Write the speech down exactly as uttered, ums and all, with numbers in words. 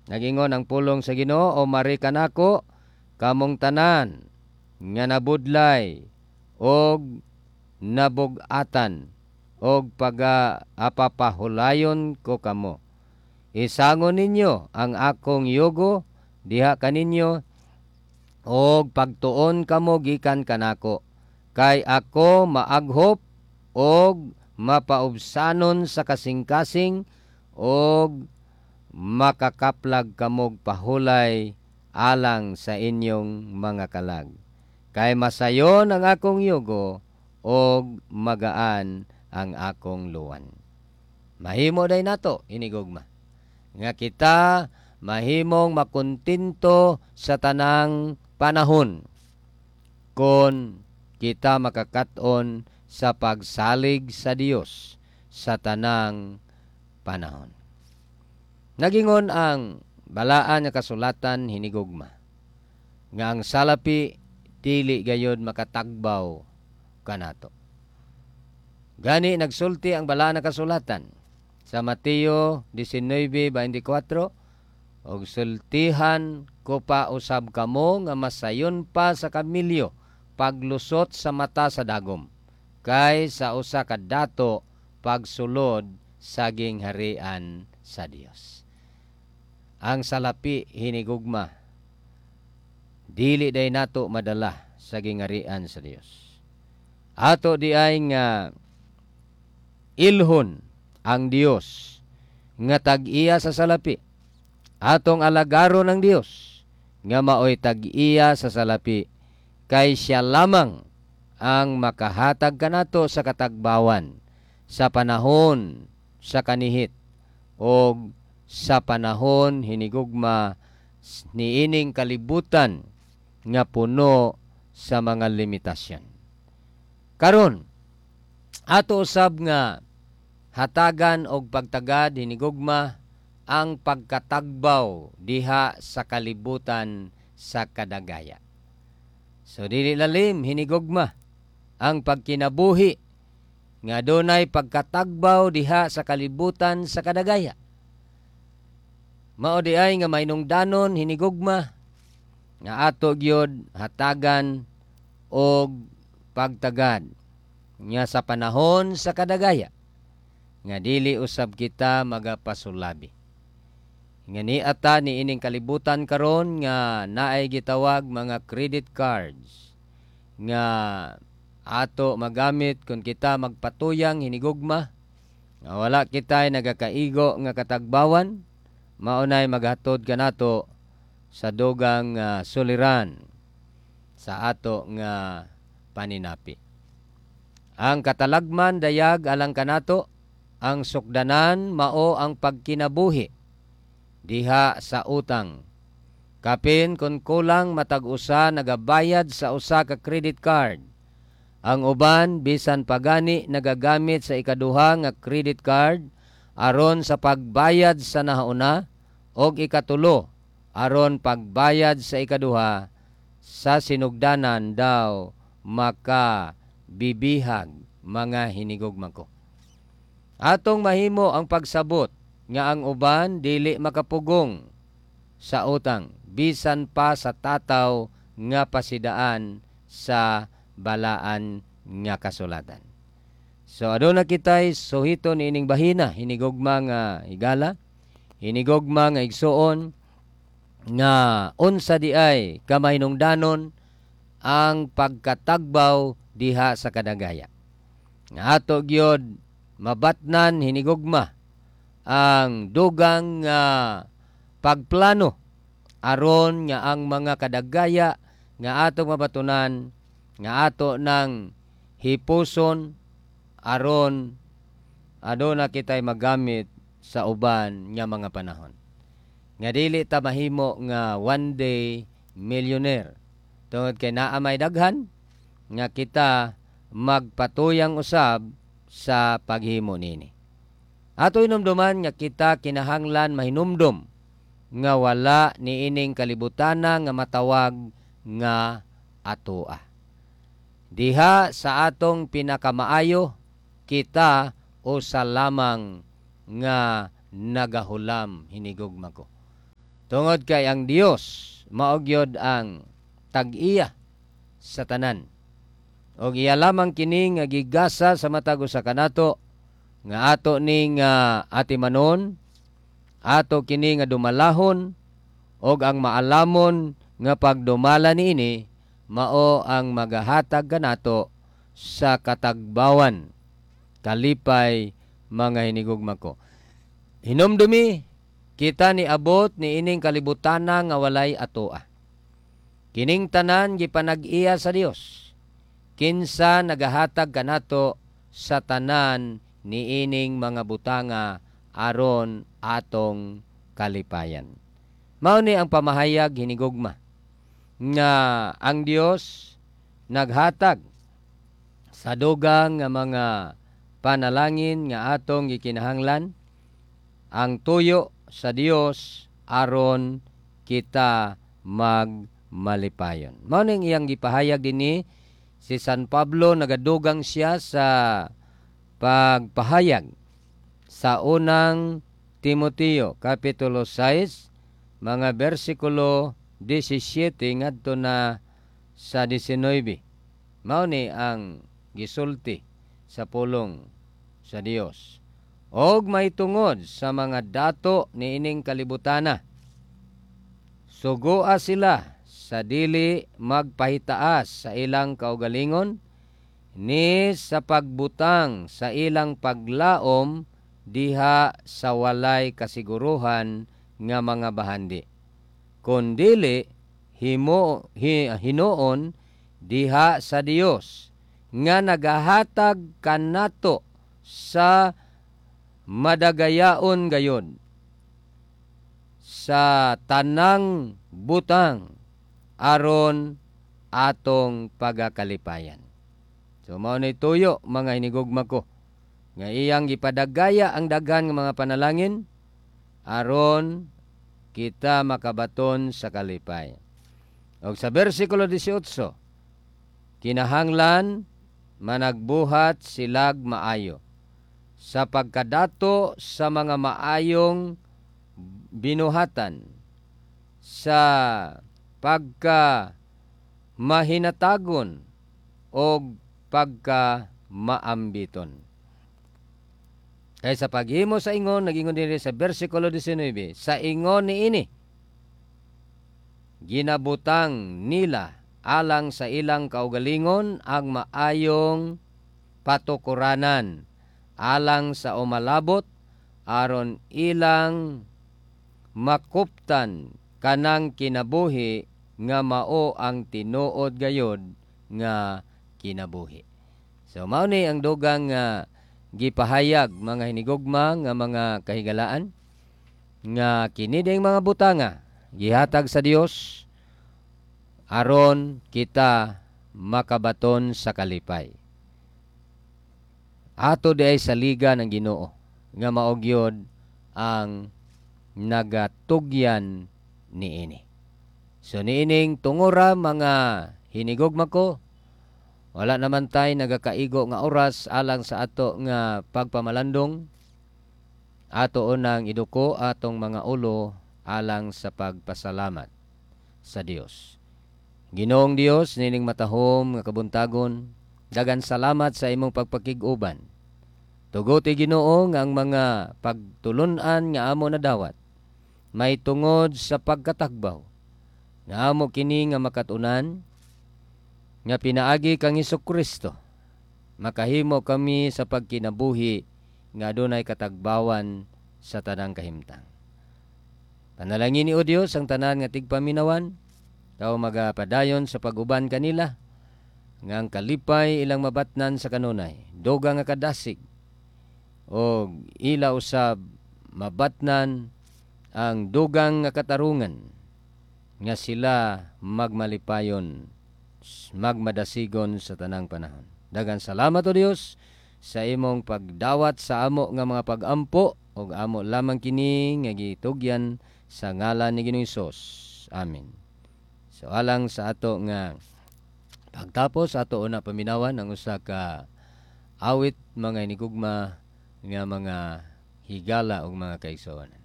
Nagingon ang pulong sa Ginoo, o mari kanako kamong tanan nga nabudlay og nabugatan og pag-apapahulayon ko kamo. Isangon ninyo ang akong yugo diha kaninyo og pagtuon kamo gikan kanako, kay ako maaghop og mapaubsanon sa kasing-kasing og makakaplag kamog pahulay alang sa inyong mga kalag. Kay masayon ang akong yugo og magaan ang akong luwan. Mahimo day nato hinigugma nga kita mahimong makontinto sa tanang panahon kon kita makakaton sa pagsalig sa Dios sa tanang panahon. Nagingon ang balaan nga kasulatan hinigugma nga ang salapi dili gayud makatagbaw kanato. Gani nagsulti ang balaan nga kasulatan sa Mateo nineteen twenty-four, og sultihan ko pa usab kamo nga masayon pa sa kamilyo paglusot sa mata sa dagom, kay sa usa ka dato pagsulod saging harian sa Dios. Ang salapi hinigugma dili day nato madala saging harian sa Dios. Ato di ay nga ilhon ang Dios nga tag-iya sa salapi. Atong alagaron ng Dios nga maoy tag-iya sa salapi, kay siya lamang ang makahatag kanato sa katagbawan sa panahon sa kanihit o sa panahon hinigugma niining kalibutan nga puno sa mga limitasyon. Karon ato usab nga hatagan og pagtagad hinigugma ang pagkatagbaw diha sa kalibutan sa kadagaya. So dili lalim hinigugma ang pagkinabuhi nga dunay pagkatagbaw diha sa kalibutan sa kadagaya. Mao di ay nga mainungdanon hinigugma nga ato gyud hatagan og pagtagad nga sa panahon sa kadagaya nga dili usab kita magapasulabi. Nga ni ata ni ining kalibutan karon nga naay gitawag mga credit cards nga ato magamit kung kita magpatuyang hinigugma nga wala kitay nagakaigo nga katagbawan, maunay maghatod kanato sa dugang uh, suliran sa ato nga paninapi. Ang katalagman dayag alang kanato, ang sukdanan mao ang pagkinabuhi diha sa utang. Kapin kung kulang matag usa nagabayad sa usa ka credit card. Ang uban bisan pagani nagagamit sa ikaduha nga credit card aron sa pagbayad sa nahauna, og ikatulo aron pagbayad sa ikaduha. Sa sinugdanan daw maka bibihag mga hinigugma ko. Atong mahimo ang pagsabot nga ang uban dili makapugong sa utang bisan pa sa tataw nga pasidaan sa balaan nga kasulatan. So aduna kitay suhito niining bahina hinigugma nga higala, hinigugma nga igsuon nga unsa di ay kamahinungdanon ang pagkatagbaw diha sa kadagaya. Nga ato gyud mabatnan hinigugma ang dugang nga uh, pagplano aron nga ang mga kadagaya nga atong mabatunan nga ato nang hipuson aron aduna kitay magamit sa uban nga mga panahon. Nga dili ta mahimo nga one day millionaire tungod kay naa may daghan nga kita magpatuyang usab sa paghimo nini. Ato inumduman nga kita kinahanglan mahinumdum nga wala niining kalibutana nga matawag nga atoa. Diha sa atong pinakamaayo kita usa lamang nga nagahulam hinigugma ko. Tungod kay ang Dios maogyod ang tag-iya sa tanan. Og iya lamang kini nga gigasa sa matag usa kanato nga ato ning uh, atimanon, ato kini nga dumalahon, og ang maalamon nga pagdumala niini mao ang magahatag kanato sa katagbawan. Kalipay mga hinigugma ko. Hinumdumi kita ni abot ni ining kalibutana nga walay atoa. Kining tanan gipanag-iya sa Dios. Kinsa nagahatag kanato sa tanan ni ining mga butanga aron atong kalipayan. Mao ni ang pamahayag hinigugma nga ang Dios naghatag sa dugang nga mga panalangin nga atong gikinahanglan, ang tuyo sa Dios aron kita magmalipayon. Mao ning iyang gipahayag dinhi si San Pablo, nagadugang siya sa pagpahayag sa unang Timoteo kapitulo sais mga bersikulo labinwalo ngadto na sa labinwalo. Mao ni ang gisulti sa pulong sa Dios. Og may tungod sa mga dato ni ining kalibutana. Sugoa sila sa dili magpahitaas sa ilang kaugalingon, ni sa pagbutang sa ilang paglaom diha sa walay kasiguruhan nga mga bahandi. Kundili himo hi, hinoon diha sa Dios nga nagahatag kanato sa madagayaon gayon sa tanang butang aron atong pagakalipayan. So mao ni tuyo mga hinigugma ko nga iyang gipadagaya ang daghan nga mga panalangin aron kita makabaton sa kalipay. Og sa bersikulo labinwalo, kinahanglan managbuhat silag maayo sa pagkadato sa mga maayong binuhatan, sa pagka mahinatagon o pagka maambiton. Kaya sa paghimo sa ingon, nagingon din sa bersikulo labinwalo, sa ingon ni ini, ginabutang nila alang sa ilang kaugalingon ang maayong patukuranan alang sa umalabot aron ilang makuptan kanang kinabuhi nga mao ang tinuod gayod nga kinabuhi. So mao ni ang dugang nga uh, gipahayag mga hinigugma nga mga kahigalaan nga kini ding mga butanga gihatag sa Dios aron kita makabaton sa kalipay. Ato di ay sa liga ng Ginoo nga maogyod ang nagatugyan niini. So niining tungora mga hinigugma ko, wala naman tay nagakaigo nga oras alang sa ato nga pagpamalandong. Ato unang iduko atong mga ulo alang sa pagpasalamat sa Dios. Ginoong Dios, nining matahom nga kabuntagon, dagan salamat sa imong pagpakig-uban. Tuguti Ginoo nga ang mga pagtulunan nga amo nadawat may tungod sa pagkatagbaw nga amo kini nga makatunan nga pinaagi kang Hesukristo, makahimo kami sa pagkinabuhi nga adunay katagbawan sa tanang kahimtang. Panalangin ni O Dios ang tanan nga tigpaminawan, tao magapadayon sa pag-uban kanila, nga ang kalipay ilang mabatnan sa kanunay, doga nga kadasig, o ila usab mabatnan ang dugang nga katarungan, nga sila magmalipayon, magmadasigon sa tanang panahon. Dagan salamat O Dios sa imong pagdawat sa amo nga mga pag-ampo, o amo lamang kini nga gitugyan sa ngalan ni Ginoong Hesus. Amen. So alang sa ato nga pagtapos, ato una paminawan ang usa ka awit mga hinigugma nga mga higala o mga kaigsuonan.